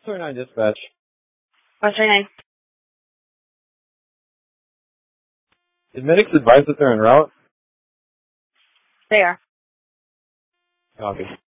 9 dispatch. What's your name? Did medics advise that they're en route? They are. Copy.